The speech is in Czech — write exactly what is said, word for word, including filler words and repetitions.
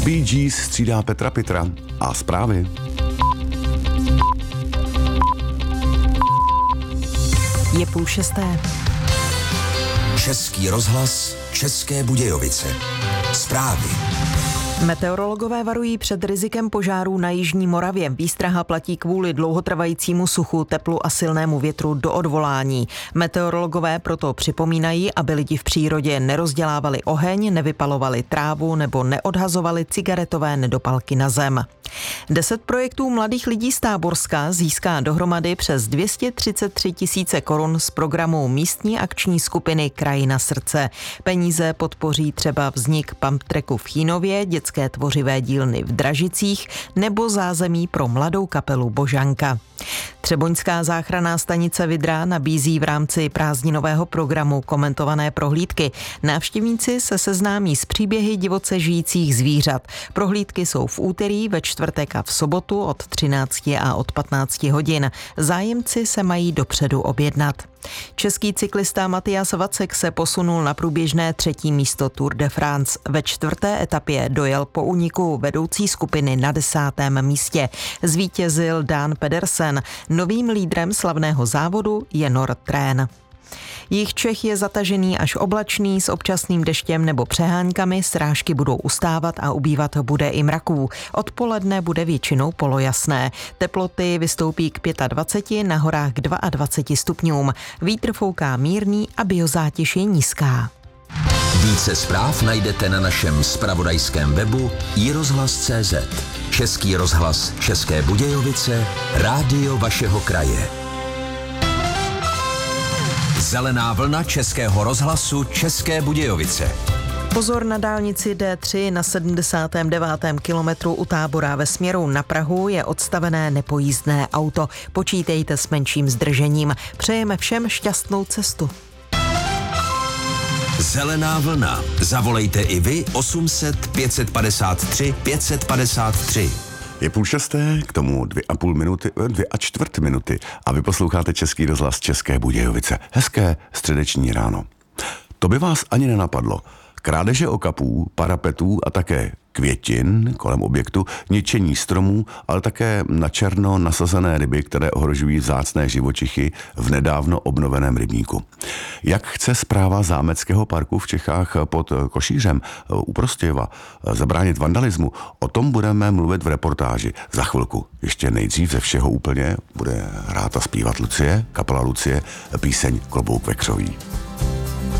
Bee Gees střídá Petra Pitra a zprávy. Je půl šesté. Český rozhlas, České Budějovice. Zprávy. Meteorologové varují před rizikem požárů na jižní Moravě. Výstraha platí kvůli dlouhotrvajícímu suchu, teplu a silnému větru do odvolání. Meteorologové proto připomínají, aby lidi v přírodě nerozdělávali oheň, nevypalovali trávu nebo neodhazovali cigaretové nedopalky na zem. Deset projektů mladých lidí z Táborska získá dohromady přes dvě stě třicet tři tisíce korun z programu místní akční skupiny Krajina srdce. Peníze podpoří třeba vznik pump tracku v Chínově, dětské tvořivé dílny v Dražicích nebo zázemí pro mladou kapelu Božanka. Třeboňská záchranná stanice Vidra nabízí v rámci prázdninového programu komentované prohlídky. Návštěvníci se seznámí s příběhy divoce žijících zvířat. Prohlídky jsou v úterý, ve čtvrtek a v sobotu od třinácti a od patnácti hodin. Zájemci se mají dopředu objednat. Český cyklista Matyas Vacek se posunul na průběžné třetí místo Tour de France. Ve čtvrté etapě dojel po úniku vedoucí skupiny na desátém místě. Zvítězil Dan Pedersen. Novým lídrem slavného závodu je Nordtrén. Jih Čech je zatažený až oblačný s občasným deštěm nebo přeháňkami, srážky budou ustávat a ubývat bude i mraků. Odpoledne bude většinou polojasné. Teploty vystoupí k dvaceti pěti, na horách k dvaceti dvou stupňům. Vítr fouká mírný a biozátěž je nízká. Více zpráv najdete na našem zpravodajském webu i rozhlas tečka cé zet. Český rozhlas České Budějovice, rádio vašeho kraje. Zelená vlna Českého rozhlasu České Budějovice. Pozor na dálnici D tři na sedmdesátém devátém kilometru u Tábora ve směru na Prahu je odstavené nepojízdné auto. Počítejte s menším zdržením. Přejeme všem šťastnou cestu. Zelená vlna. Zavolejte i vy osm set pět padesát tři pět set padesát tři. Je půl šesté, k tomu dvě a půl minuty, dvě a čtvrt minuty a vy posloucháte Český rozhlas České Budějovice. Hezké středeční ráno. To by vás ani nenapadlo. Krádeže okapů, parapetů a také květin kolem objektu, ničení stromů, ale také na černo nasazené ryby, které ohrožují vzácné živočichy v nedávno obnoveném rybníku. Jak chce správa Zámeckého parku v Čechách pod Košířem u Prostějova zabránit vandalismu, o tom budeme mluvit v reportáži za chvilku. Ještě nejdřív ze všeho úplně bude hrát a zpívat Lucie, kapela Lucie, píseň Klobouk vekřový.